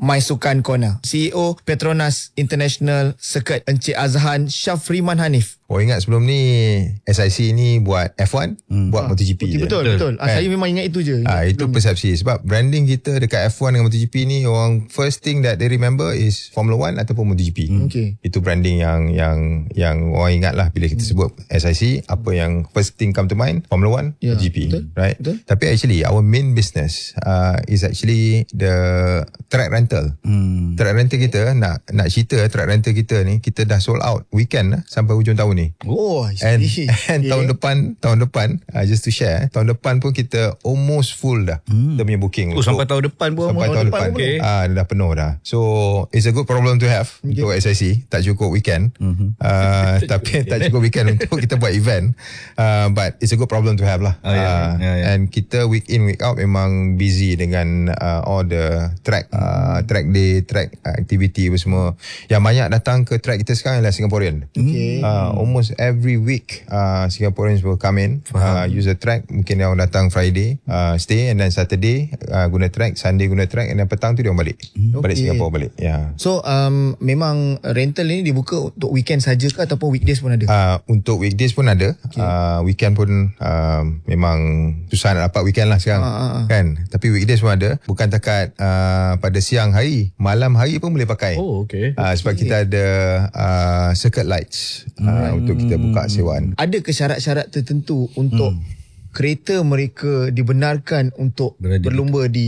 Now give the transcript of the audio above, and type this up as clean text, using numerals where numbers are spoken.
My Sukan Corner. CEO Petronas International Circuit, Encik Azhan Syafriman Hanif. Oh, ingat sebelum ni SIC ni buat F1, buat MotoGP je. Betul. Saya memang ingat itu je. Itu persepsi. Sebab branding kita dekat F1 dengan MotoGP ni, orang first thing that they remember is Formula 1 ataupun MotoGP. Itu branding yang orang ingat lah bila kita sebut SIC. Apa yang first thing come to mind? Formula 1, MotoGP. Right? Betul. Tapi actually our main business is actually the track rental. Track rental kita, nak cerita track rental kita ni, kita dah sold out weekend sampai hujung tahun ni. And tahun depan just to share, tahun depan pun kita almost full dah. Kita punya booking. Sampai tahun depan pun. Sampai tahun depan. Dah penuh dah. So it's a good problem to have untuk SIC. Tak cukup weekend. Tapi tak cukup weekend untuk kita buat event. But it's a good problem to have lah. And kita week in week out memang busy dengan all the track day, track activity semua. Yang banyak datang ke track kita sekarang adalah Singaporean. Almost every week Singaporeans will come in, use the track. Mungkin dia orang datang Friday, stay, and then Saturday guna track, Sunday guna track, and then petang tu dia orang balik Singapore balik. So memang rental ni dibuka untuk weekend saja ke ataupun weekdays pun ada? Untuk weekdays pun ada. Weekend pun memang susah nak dapat weekend lah sekarang kan. Tapi weekdays pun ada. Bukan takat pada siang hari, malam hari pun boleh pakai. Sebab kita ada circuit lights untuk kita buka sewaan. Ada ke syarat-syarat tertentu untuk kereta mereka dibenarkan untuk berlumba di